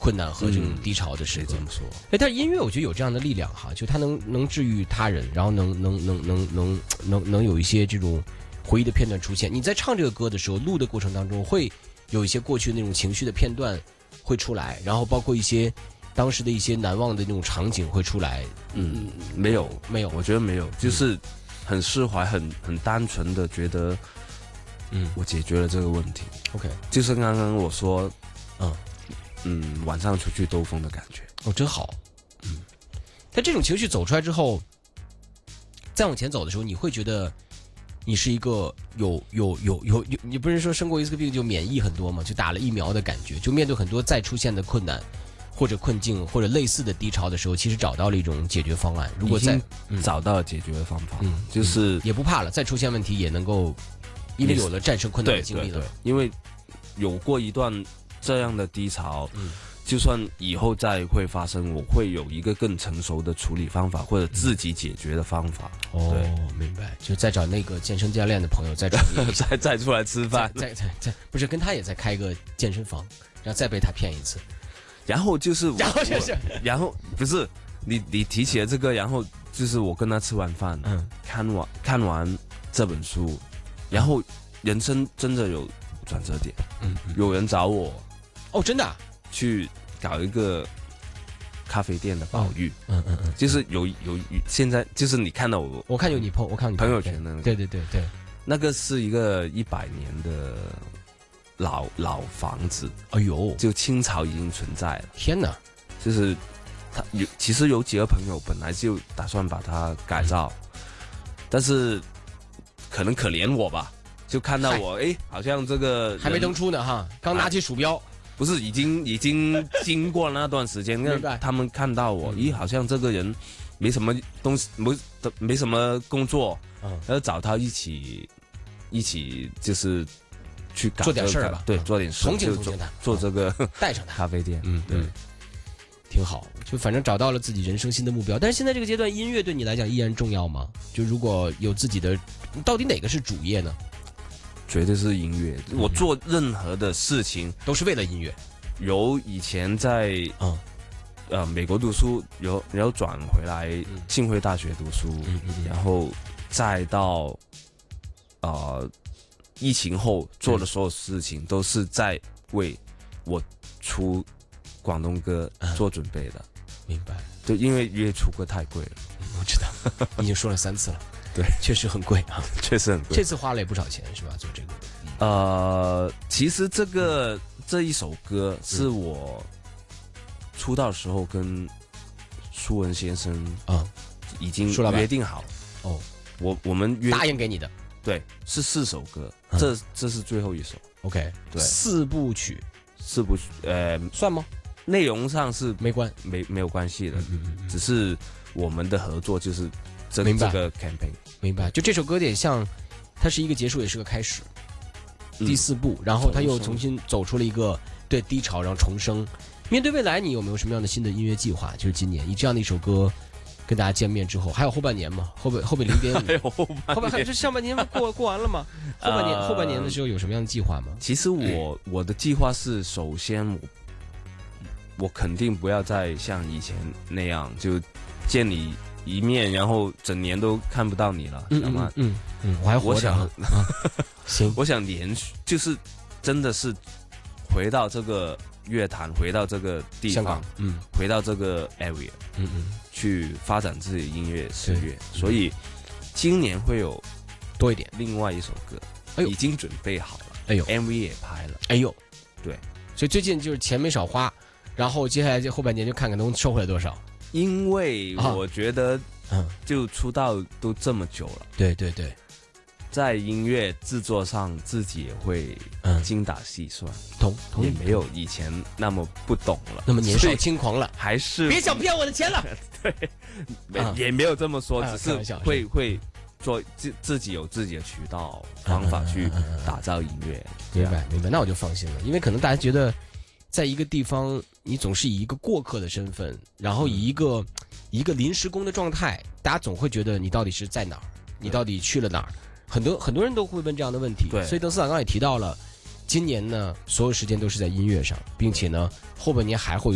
困难和这种低潮的时刻。 这么说， 但是音乐我觉得有这样的力量哈，就它能治愈他人，然后能有一些这种回忆的片段出现。你在唱这个歌的时候，录的过程当中会有一些过去的那种情绪的片段会出来，然后包括一些当时的一些难忘的那种场景会出来。 没有，我觉得没有，就是很释怀，很单纯的觉得，我解决了这个问题。 OK， 就是刚刚我说，晚上出去兜风的感觉。 哦，真好。但这种情绪走出来之后，再往前走的时候，你会觉得你是一个有，你不是说生过一次病就免疫很多吗？就打了疫苗的感觉，就面对很多再出现的困难或者困境或者类似的低潮的时候，其实找到了一种解决方案。如果再找到了解决的方法，就是也不怕了，再出现问题也能够，因为有了战胜困难的经历了。 对，因为有过一段这样的低潮，就算以后再会发生，我会有一个更成熟的处理方法，或者自己解决的方法。对， 明白。就再找那个健身教练的朋友再再出来吃饭， 再不是跟他也再开一个健身房，然后再被他骗一次。 然后不是你提起了这个，然后就是我跟他吃完饭，看完这本书，然后人生真的有转折点。有人找我， 真的去搞一个咖啡店的保育。就是有现在就是你看到我看有你我看你朋友圈的那个， 对， 那个是一个100年的老房子。 哎呦， 就清朝已经存在了。 天哪！ 就是其实有几个朋友本来就打算把它改造，但是可能可怜我吧，就看到我好像这个还没登出呢哈，刚拿起鼠标， 不是已经经过那段时间，他们看到我，好像这个人没什么东西，没什么工作，然后找他一起就是去做点事儿吧， 对，做点事， 同情他， 做这个带上他咖啡店。对， 挺好，就反正找到了自己人生新的目标。但是现在这个阶段，音乐对你来讲依然重要吗？就如果有自己的，到底哪个是主业呢？ 绝对是音乐。我做任何的事情都是为了音乐。 由以前在美国读书，然后转回来浸会大学读书，然后再到疫情后做的所有事情都是在为我出广东歌做准备的。 明白。 对，因为乐出歌太贵了。 我知道，你已经说了3次了。 对， 确实很贵啊， 确实很贵。 这次花了也不少钱是吧？做这个。 其实这一首歌是我出道的时候跟舒文先生已经约定好了。我们答应给你的。 对，是4首歌，这是最后一首。 OK， 对，4部曲，算吗？ 内容上是没有关系的，只是我们的合作就是这个 campaign。 明白。就这首歌有点像，它是一个结束，也是个开始。第4部，然后他又重新走出了一个对低潮，然后重生。面对未来，你有没有什么样的新的音乐计划？就是今年以这样的一首歌跟大家见面之后，还有后半年嘛？后半0.5，还有后半还是上半年过完了吗？后半年的时候有什么样的计划吗？ 其实我的计划是，首先我肯定不要再像以前那样，就见你一面，然后整年都看不到你了，知道吗？ 我还活着。行， 我想连续，就是真的是回到这个乐坛，回到这个地方，回到这个 area，去发展自己的音乐事业。所以今年会有多一点另外一首歌，已经准备好了，MV 也拍了，对， 所以最近就是钱没少花，然后接下来后半年就看看能收回来多少。 因为我觉得，就出道都这么久了， 对， 在音乐制作上自己也会精打细算，也没有以前那么不懂了， 那么年少轻狂了， 还是别想骗我的钱了。 对，也没有这么说，只是会做自己有自己的渠道方法去打造音乐。 明白，那我就放心了，因为可能大家觉得在一个地方，你总是以一个过客的身份，然后以一个临时工的状态，大家总会觉得你到底是在哪儿，你到底去了哪儿。很多人都会问这样的问题，所以邓司长刚才也提到了，今年呢，所有时间都是在音乐上，并且呢，后半年还会有